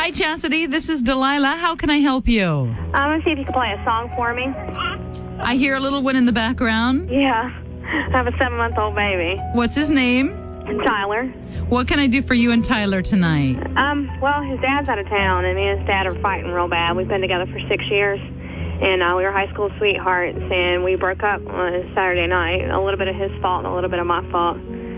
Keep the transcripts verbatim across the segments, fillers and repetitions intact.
Hi, Chastity. This is Delilah. How can I help you? I'm going to see if you can play a song for me. I hear a little one in the background. Yeah. I have a seven-month-old baby. What's his name? Tyler. What can I do for you and Tyler tonight? Um, well, his dad's out of town, and me and his dad are fighting real bad. We've been together for six years, and uh, we were high school sweethearts, and we broke up on Saturday night. A little bit of his fault and a little bit of my fault.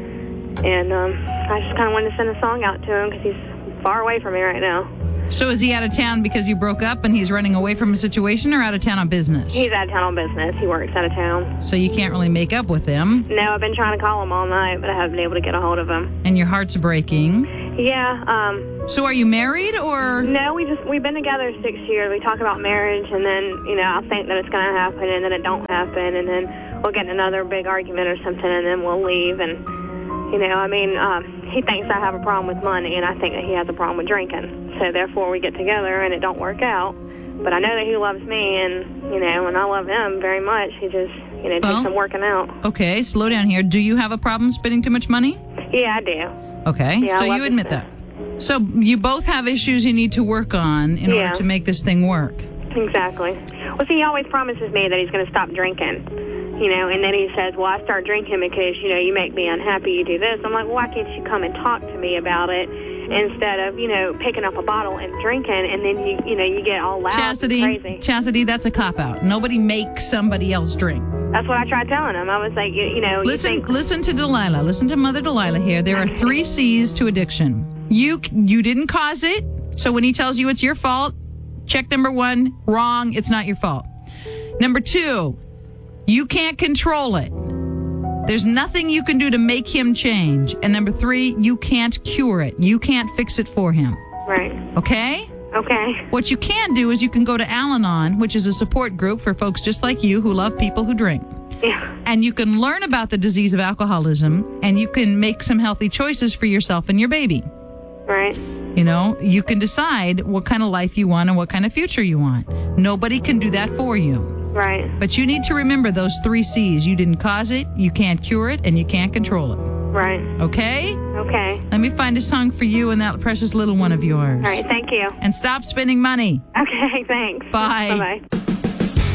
And um, I just kind of wanted to send a song out to him because he's far away from me right now. So is he out of town because you broke up and he's running away from a situation, or out of town on business? He's out of town on business. He works out of town. So you can't really make up with him. No, I've been trying to call him all night, but I haven't been able to get a hold of him. And your heart's breaking. Yeah. Um, so are you married, or? No, we just, we've been together six years. We talk about marriage, and then, you know, I'll think that it's going to happen, and then it don't happen, and then we'll get in another big argument or something, and then we'll leave. And, you know, I mean, um, he thinks I have a problem with money, and I think that he has a problem with drinking. So therefore we get together and it don't work out. But I know that he loves me, and, you know, and I love him very much. He just, you know, well, takes some working out. Okay, slow down here. Do you have a problem spending too much money? Yeah, I do. Okay, yeah, so you admit that. So you both have issues you need to work on in yeah. order to make this thing work. Exactly. Well, see, he always promises me that he's going to stop drinking, you know, and then he says, well, I start drinking because, you know, you make me unhappy, you do this. I'm like, well, why can't you come and talk to me about it? Instead of, you know, picking up a bottle and drinking, and then you, you know, you get all loud Chastity, and crazy. Chastity, that's a cop-out. Nobody makes somebody else drink. That's what I tried telling him. I was like, you, you know, listen, you think... listen to Delilah. Listen to Mother Delilah here. There are three C's to addiction. You, you didn't cause it, so when he tells you it's your fault, check number one, wrong. It's not your fault. Number two, you can't control it. There's nothing you can do to make him change. And number three, you can't cure it. You can't fix it for him. Right. Okay? Okay. What you can do is you can go to Al-Anon, which is a support group for folks just like you who love people who drink. Yeah. And you can learn about the disease of alcoholism, and you can make some healthy choices for yourself and your baby. Right. You know, you can decide what kind of life you want and what kind of future you want. Nobody can do that for you. Right. But you need to remember those three C's. You didn't cause it, you can't cure it, and you can't control it. Right. Okay? Okay. Let me find a song for you and that precious little one of yours. All right, thank you. And stop spending money. Okay, thanks. Bye. Bye-bye.